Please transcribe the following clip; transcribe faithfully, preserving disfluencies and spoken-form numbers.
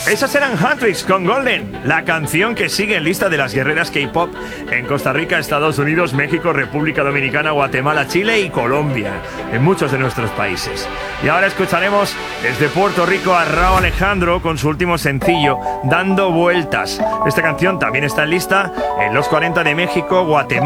Esas eran Huntrix con Golden, la canción que sigue en lista de las guerreras K-pop en Costa Rica, Estados Unidos, México, República Dominicana, Guatemala, Chile y Colombia, en muchos de nuestros países. Y ahora escucharemos desde Puerto Rico a Rauw Alejandro con su último sencillo, Dando Vueltas. Esta canción también está en lista en los cuarenta de México, Guatemala